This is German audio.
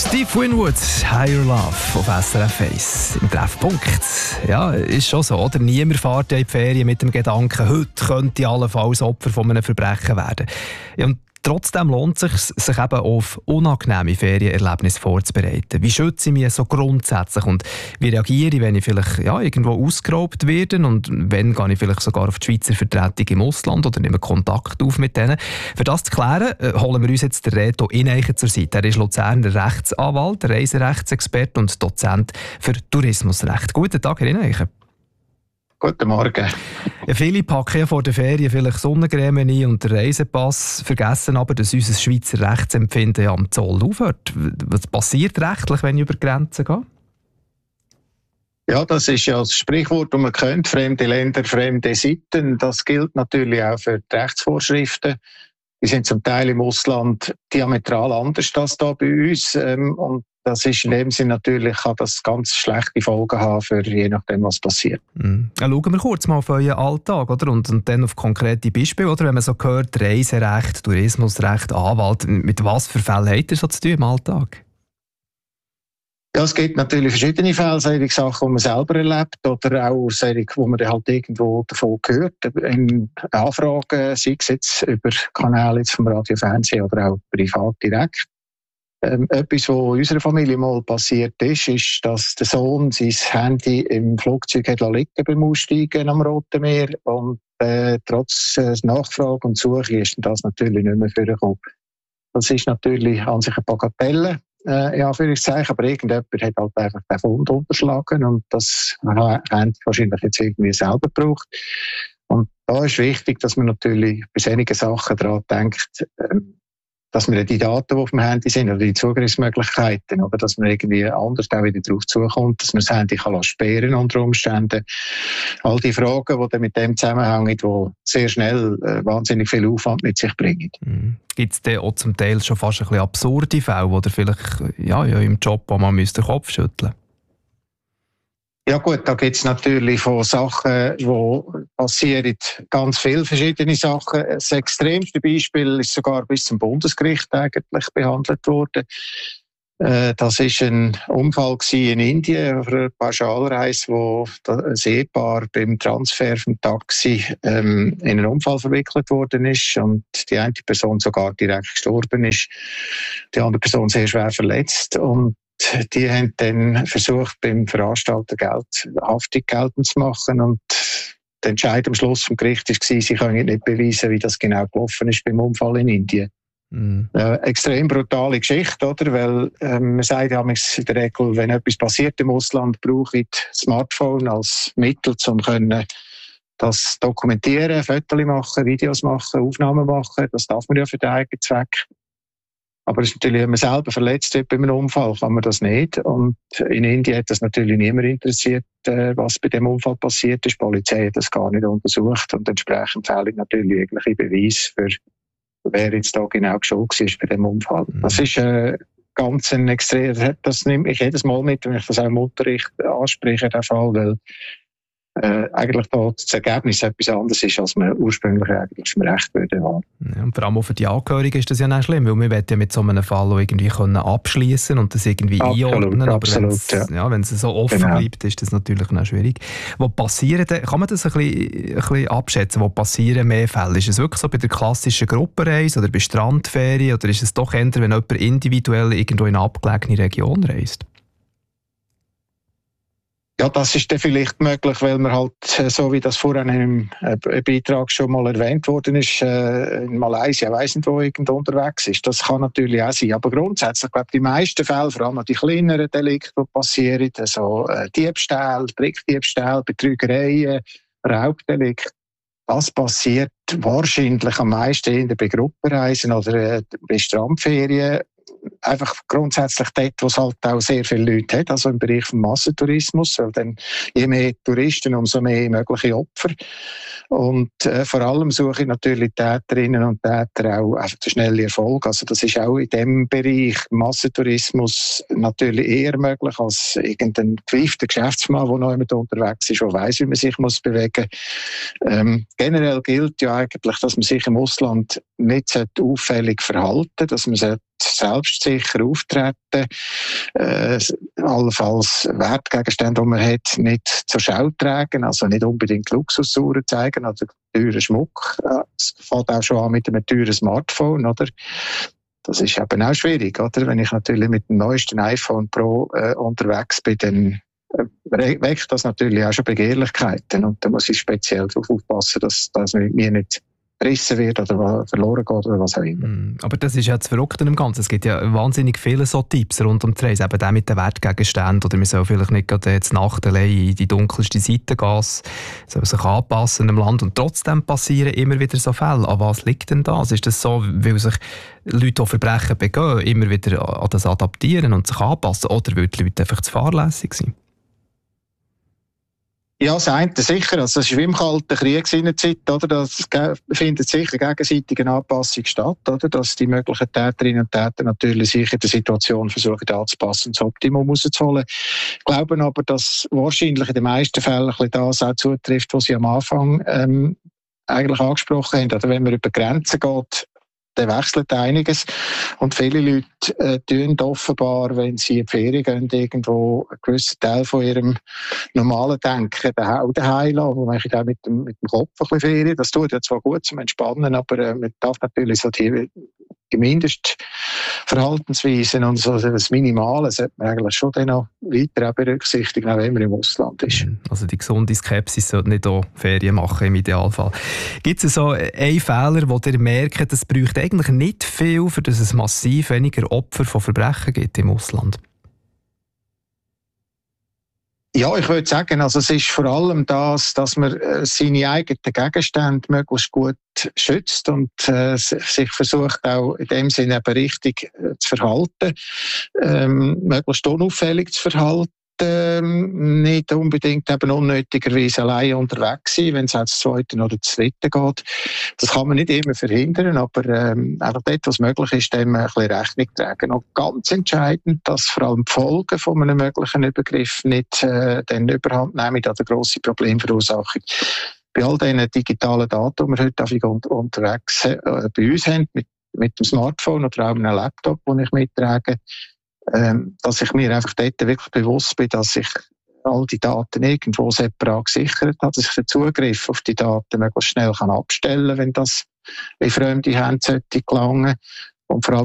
Steve Winwood, Higher Love auf SRF 1 im Treffpunkt. Ja, ist schon so, oder? Niemand fährt in die Ferien mit dem Gedanken, heute könnte ich allenfalls Opfer von einem Verbrechen werden. Ja, und trotzdem lohnt es sich eben auf unangenehme Ferienerlebnisse vorzubereiten. Wie schütze ich mich so grundsätzlich und wie reagiere ich, wenn ich vielleicht irgendwo ausgeraubt werde und wenn gehe ich vielleicht sogar auf die Schweizer Vertretung im Ausland oder nehme Kontakt auf mit denen. Für das zu klären, holen wir uns jetzt den Reto Ineichen zur Seite. Er ist Luzerner Rechtsanwalt, Reiserechtsexperte und Dozent für Tourismusrecht. Guten Tag, Herr Ineichen. Guten Morgen. Ja, viele packen ja vor der Ferien vielleicht Sonnencreme ein und den Reisepass, vergessen aber, dass unser Schweizer Rechtsempfinden ja am Zoll aufhört. Was passiert rechtlich, wenn ich über die Grenzen gehe? Ja, das ist ja das Sprichwort, das man kennt, fremde Länder, fremde Sitten. Das gilt natürlich auch für die Rechtsvorschriften. Die sind zum Teil im Ausland diametral anders als da bei uns. Und das ist in dem Sinne natürlich, kann das ganz schlechte Folgen haben, für je nachdem, was passiert. Ja, schauen wir kurz mal auf euren Alltag, oder? Und dann auf konkrete Beispiele. Oder? Wenn man so hört, Reiserecht, Tourismusrecht, Anwalt, mit was für Fällen habt ihr so zu tun im Alltag? Ja, es gibt natürlich verschiedene Fälle, solche Sachen, die man selber erlebt oder auch solche, wo man halt irgendwo davon hört. In Anfragen, sei es jetzt über Kanäle vom Radio, Fernsehen oder auch privat direkt. Etwas, was unserer Familie mal passiert ist, ist, dass der Sohn sein Handy im Flugzeug hat liegen beim Aussteigen am Roten Meer und trotz Nachfrage und Suche ist das natürlich nicht mehr vorgekommen. Das ist natürlich an sich eine Bagatelle, in Anführungszeichen, aber irgendjemand hat halt einfach den Fund unterschlagen und das haben wahrscheinlich jetzt irgendwie selber gebraucht. Und da ist wichtig, dass man natürlich bei solchen Sachen daran denkt, dass man die Daten, die auf dem Handy sind, oder die Zugriffsmöglichkeiten, oder dass man irgendwie anders auch wieder darauf zukommt, dass man das Handy kann sperren unter Umständen. All die Fragen, die dann mit dem zusammenhängen, die sehr schnell wahnsinnig viel Aufwand mit sich bringen. Gibt es dann auch zum Teil schon fast ein bisschen absurde Fälle, wo ihr vielleicht im Job auch mal den Kopf schütteln müsst? Ja gut, da gibt es natürlich von Sachen, die passieren, ganz viele verschiedene Sachen. Das extremste Beispiel ist sogar bis zum Bundesgericht eigentlich behandelt worden. Das war ein Unfall in Indien auf einer Pauschalreise, wo ein Ehepaar beim Transfer vom Taxi in einen Unfall verwickelt worden ist und die eine Person sogar direkt gestorben ist, die andere Person sehr schwer verletzt. Und die haben dann versucht, beim Veranstalter Haftung geltend zu machen und der Entscheid am Schluss vom Gericht war, sie können nicht beweisen, wie das genau gelaufen ist beim Unfall in Indien. Extrem brutale Geschichte, oder? Weil man sagt ja in der Regel, wenn etwas passiert im Ausland, brauche ich das Smartphone als Mittel, um das dokumentieren, Fotos machen, Videos machen, Aufnahmen machen. Das darf man ja für den eigenen Zweck. Aber es ist natürlich, wenn man selber verletzt wird bei einem Unfall, kann man das nicht. Und in Indien hat das natürlich niemand interessiert, was bei dem Unfall passiert ist. Die Polizei hat das gar nicht untersucht und entsprechend fehlen natürlich jegliche Beweise für wer jetzt da genau schuld war bei dem Unfall. Das ist ganz ein extrem, das nehme ich jedes Mal mit, wenn ich das auch im Unterricht anspreche, der Fall, weil eigentlich da das Ergebnis etwas anderes ist, als man ursprünglich eigentlich vom Recht würde haben. Ja, und vor allem auch für die Angehörigen ist das ja nicht schlimm, weil wir wollen ja mit so einem Fall auch irgendwie abschließen und das irgendwie einordnen. Aber wenn es so offen bleibt, ist das natürlich noch schwierig. Wo passieren denn, kann man das ein bisschen abschätzen, wo passieren mehr Fälle? Ist es wirklich so bei der klassischen Gruppenreise oder bei Strandferien oder ist es doch eher, wenn jemand individuell irgendwo in eine abgelegene Region reist? Ja, das ist dann vielleicht möglich, weil man halt, so wie das vorhin im Beitrag schon mal erwähnt worden ist, in Malaysia, weiss nicht, wo irgendwo unterwegs ist. Das kann natürlich auch sein. Aber grundsätzlich, ich glaube, die meisten Fälle, vor allem die kleineren Delikte, die passieren, also Diebstahl, Trickdiebstahl, Betrügereien, Raubdelikte, das passiert wahrscheinlich am meisten bei Gruppenreisen oder bei Strandferien. Einfach grundsätzlich dort, wo es halt auch sehr viele Leute hat, also im Bereich des Massentourismus, weil dann je mehr Touristen, umso mehr mögliche Opfer. Und vor allem suche ich natürlich Täterinnen und Täter auch einfach den schnellen Erfolg. Also das ist auch in dem Bereich Massentourismus natürlich eher möglich als irgendein gewiefter Geschäftsmann, der noch jemand unterwegs ist, der weiss, wie man sich bewegen muss. Generell gilt ja eigentlich, dass man sich im Ausland nicht auffällig verhalten sollte, dass man selbstsicher auftreten, allenfalls Wertgegenstände, die man hat, nicht zur Schau tragen, also nicht unbedingt Luxusuhren zeigen oder teuren Schmuck. Es fängt auch schon an mit einem teuren Smartphone, oder? Das ist eben auch schwierig, oder? Wenn ich natürlich mit dem neuesten iPhone Pro unterwegs bin, dann weckt das natürlich auch schon Begehrlichkeiten. Und da muss ich speziell darauf aufpassen, dass das mit mir nicht gerissen wird oder verloren geht oder was auch immer. Aber das ist ja das Verrückte im Ganzen. Es gibt ja wahnsinnig viele so Tipps rund um die Reise. Eben der mit den Wertgegenständen. Oder man soll vielleicht nicht gerade jetzt Nacht allein in die dunkelste Seite gehen. Soll sich anpassen im Land. Und trotzdem passieren immer wieder so Fälle. An was liegt denn das? Ist das so, weil sich Leute, die Verbrechen begehen, immer wieder an das adaptieren und sich anpassen? Oder weil die Leute einfach zu fahrlässig sind? Ja, das eine sicher. Also, es ist wie im Kalten Krieg in der Zeit, oder? Das findet sicher gegenseitige Anpassung statt, oder? Dass die möglichen Täterinnen und Täter natürlich sich in der Situation versuchen anzupassen und das Optimum rauszuholen. Ich glaube aber, dass wahrscheinlich in den meisten Fällen ein bisschen das auch zutrifft, was Sie am Anfang eigentlich angesprochen haben. Oder wenn man über Grenzen geht, dann wechselt einiges. Und viele Leute tun offenbar, wenn sie in die Ferien gehen, irgendwo einen gewissen Teil von ihrem normalen Denken auch daheim lassen. Wo man auch mit dem Kopf ein bisschen Ferien. Das tut ja zwar gut zum Entspannen, aber man darf natürlich so die Mindestverhaltensweisen und so das Minimale sollte man eigentlich schon dann noch weiter berücksichtigen, auch wenn man im Ausland ist. Also die gesunde Skepsis sollte nicht auch Ferien machen im Idealfall. Gibt es so einen Fehler, wo ihr merkt, es bräuchte eigentlich nicht viel, für dass es massiv weniger Opfer von Verbrechen gibt im Ausland? Ja, ich würde sagen, also es ist vor allem das, dass man seine eigenen Gegenstände möglichst gut schützt und sich versucht auch in dem Sinne eben richtig zu verhalten, möglichst unauffällig zu verhalten, nicht unbedingt eben unnötigerweise allein unterwegs sein, wenn es als Zweiten oder Dritten geht. Das kann man nicht immer verhindern, aber einfach dort, was möglich ist, dem ein bisschen Rechnung tragen. Und ganz entscheidend, dass vor allem die Folgen von einem möglichen Übergriff nicht den Überhand nehmen an der grossen Problemverursachung. Bei all diesen digitalen Daten, die wir heute unterwegs bei uns haben, mit dem Smartphone oder auch einem Laptop, den ich mittrage, dass ich mir einfach dort wirklich bewusst bin, dass ich all die Daten irgendwo separat gesichert habe, dass ich den Zugriff auf die Daten möglichst schnell abstellen kann, wenn das in fremde Hände gelangen sollte. Und vor allem